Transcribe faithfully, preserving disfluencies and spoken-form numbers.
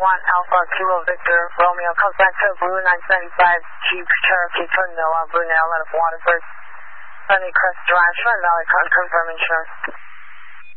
one Alpha Kilo Victor Romeo comes back to Blue nine seventy-five Jeep Cherokee Twin Noah Brunel out of Waterford. Sunny Crest Drive, Shrine Valley, confirm insurance.